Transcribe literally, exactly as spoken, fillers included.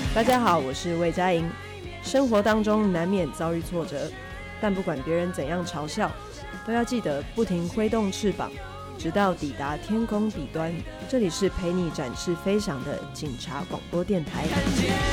大家好，我是魏佳莹。生活当中难免遭遇挫折，但不管别人怎样嘲笑，都要记得不停挥动翅膀，直到抵达天空彼端。这里是陪你展翅飞翔的警察广播电台。